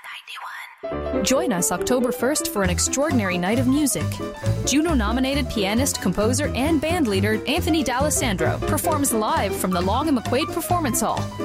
Join us October 1st for an extraordinary night of music. Juno-nominated pianist, composer, and bandleader Anthony D'Alessandro performs live from the Long and McQuaid Performance Hall.